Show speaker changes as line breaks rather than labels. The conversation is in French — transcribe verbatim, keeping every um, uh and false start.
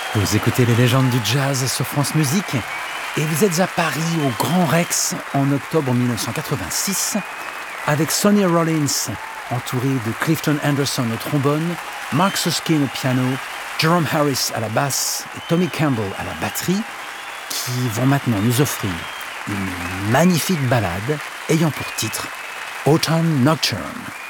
Vous écoutez les légendes du jazz sur France Musique et vous êtes à Paris au Grand Rex en octobre mille neuf cent quatre-vingt-six avec Sonny Rollins entouré de Clifton Anderson au trombone, Mark Susskind au piano, Jerome Harris à la basse et Tommy Campbell à la batterie qui vont maintenant nous offrir une magnifique ballade ayant pour titre Autumn Nocturne.